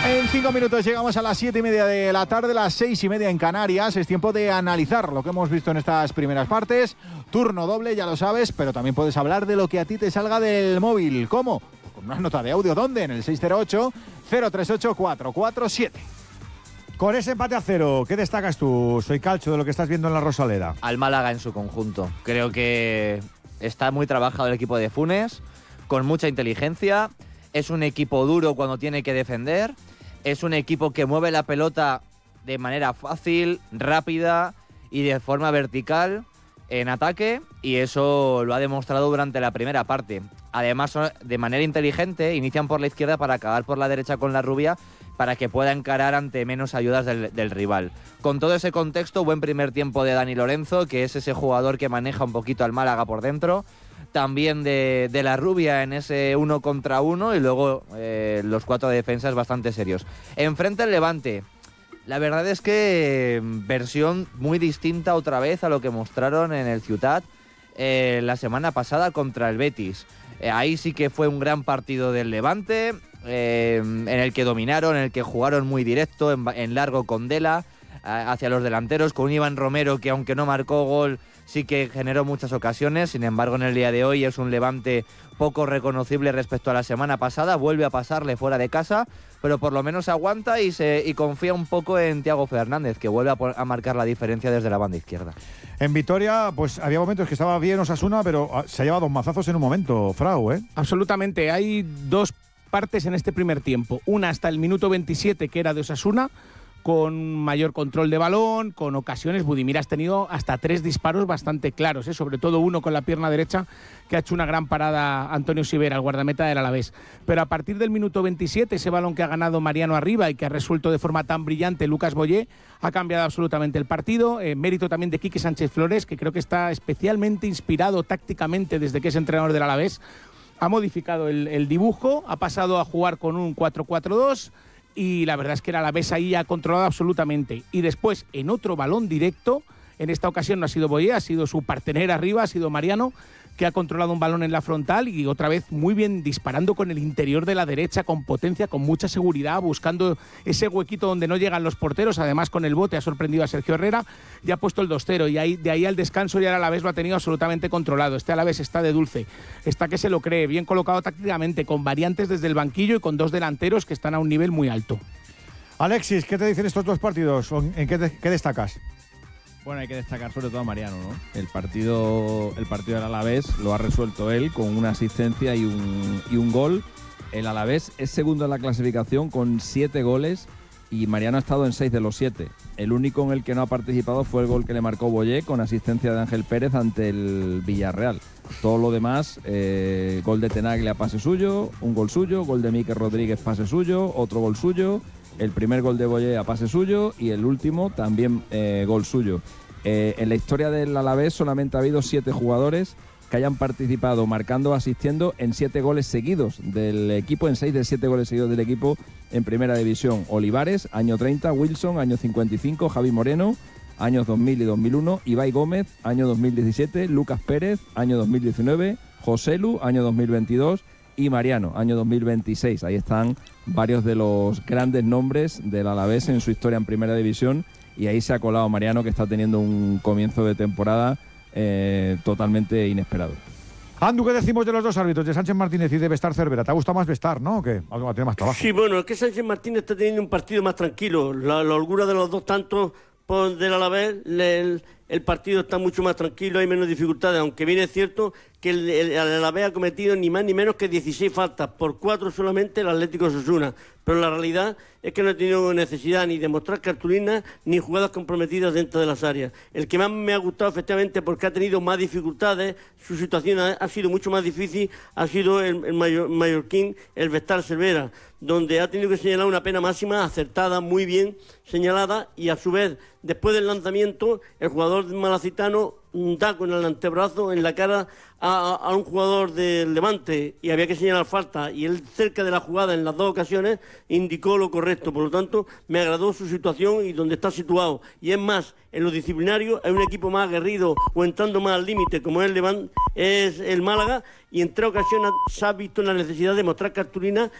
En 5 minutos llegamos a las 7:30 de la tarde, las 6:30 en Canarias. Es tiempo de analizar lo que hemos visto en estas primeras partes. Turno doble, ya lo sabes, pero también puedes hablar de lo que a ti te salga del móvil. ¿Cómo? Pues con una nota de audio. ¿Dónde? En el 608-038-447. Con ese empate a 0, ¿qué destacas tú, Soy Calcho, de lo que estás viendo en la Rosaleda? Al Málaga en su conjunto. Creo que está muy trabajado el equipo de Funes, con mucha inteligencia. Es un equipo duro cuando tiene que defender. Es un equipo que mueve la pelota de manera fácil, rápida y de forma vertical en ataque, y eso lo ha demostrado durante la primera parte. Además, de manera inteligente, inician por la izquierda para acabar por la derecha con la rubia, para que pueda encarar ante menos ayudas del rival. Con todo ese contexto, buen primer tiempo de Dani Lorenzo, que es ese jugador que maneja un poquito al Málaga por dentro. También de la rubia en ese 1 contra 1, y luego los 4 defensas bastante serios. Enfrente el Levante. La verdad es que versión muy distinta otra vez a lo que mostraron en el Ciutat la semana pasada contra el Betis. Ahí sí que fue un gran partido del Levante, en el que dominaron, en el que jugaron muy directo, en largo con Dela, hacia los delanteros, con un Iván Romero que, aunque no marcó gol, sí que generó muchas ocasiones. Sin embargo, en el día de hoy es un Levante poco reconocible respecto a la semana pasada. Vuelve a pasarle fuera de casa, pero por lo menos aguanta y confía un poco en Thiago Fernández, que vuelve a marcar la diferencia desde la banda izquierda. En Vitoria, pues había momentos que estaba bien Osasuna, pero se ha llevado 2 mazazos en un momento, Frau, ¿eh? Absolutamente. Hay 2 partes en este primer tiempo. Una hasta el minuto 27, que era de Osasuna, con mayor control de balón, con ocasiones. Budimir has tenido hasta 3 disparos bastante claros, sobre todo uno con la pierna derecha, que ha hecho una gran parada Antonio Sivera, el guardameta del Alavés. Pero a partir del minuto 27, ese balón que ha ganado Mariano arriba y que ha resuelto de forma tan brillante Lucas Boyé, ha cambiado absolutamente el partido. Mérito también de Quique Sánchez Flores, que creo que está especialmente inspirado tácticamente desde que es entrenador del Alavés. Ha modificado el dibujo, ha pasado a jugar con un 4-4-2, y la verdad es que el Alavés ahí ha controlado absolutamente. Y después, en otro balón directo, en esta ocasión no ha sido Boyé, ha sido su partener arriba, ha sido Mariano, que ha controlado un balón en la frontal y otra vez muy bien disparando con el interior de la derecha, con potencia, con mucha seguridad, buscando ese huequito donde no llegan los porteros. Además, con el bote ha sorprendido a Sergio Herrera y ha puesto el 2-0, y de ahí al descanso ya el Alavés lo ha tenido absolutamente controlado. Este Alavés está de dulce, está que se lo cree, bien colocado tácticamente, con variantes desde el banquillo y con 2 delanteros que están a un nivel muy alto. Alexis, ¿qué te dicen estos 2 partidos? ¿En qué destacas? Bueno, hay que destacar sobre todo a Mariano, ¿no? El partido del Alavés lo ha resuelto él con una asistencia y un gol. El Alavés es segundo en la clasificación con 7 goles y Mariano ha estado en 6 de los 7. El único en el que no ha participado fue el gol que le marcó Boyé con asistencia de Ángel Pérez ante el Villarreal. Todo lo demás, gol de Tenaglia, pase suyo, un gol suyo, gol de Mikel Rodríguez, pase suyo, otro gol suyo, el primer gol de Boyé a pase suyo y el último también gol suyo. En la historia del Alavés solamente ha habido 7 jugadores que hayan participado marcando o asistiendo en 7 goles seguidos del equipo, en 6 de 7 goles seguidos del equipo en Primera División. Olivares, año 30, Wilson, año 55, Javi Moreno, años 2000 y 2001, Ibai Gómez, año 2017, Lucas Pérez, año 2019, Joselu, año 2022 y Mariano, año 2026. Ahí están varios de los grandes nombres del Alavés en su historia en Primera División, y ahí se ha colado Mariano, que está teniendo un comienzo de temporada totalmente inesperado. Andu, ¿qué decimos de los 2 árbitros, de Sánchez Martínez y de Bestar Cervera? ¿Te ha gustado más Bestar, no? ¿O qué? Algo tiene más trabajo. Sí, bueno, es que Sánchez Martínez está teniendo un partido más tranquilo. La holgura de los 2 tantos del Alavés, el partido está mucho más tranquilo, hay menos dificultades, aunque bien es cierto que el Alavés ha cometido ni más ni menos que 16 faltas, por 4 solamente el Atlético Osasuna. Pero la realidad es que no ha tenido necesidad ni de mostrar cartulinas ni jugadas comprometidas dentro de las áreas. El que más me ha gustado, efectivamente, porque ha tenido más dificultades, su situación ha sido mucho más difícil, ha sido el mallorquín, el Bestar Cervera, donde ha tenido que señalar una pena máxima acertada, muy bien señalada, y a su vez, después del lanzamiento, el jugador malacitano da con el antebrazo en la cara a un jugador del Levante y había que señalar falta, y él, cerca de la jugada en las 2 ocasiones, indicó lo correcto. Por lo tanto, me agradó su situación y donde está situado. Y es más, en lo disciplinario hay un equipo más aguerrido o entrando más al límite, como es el Málaga, y en 3 ocasiones se ha visto la necesidad de mostrar cartulina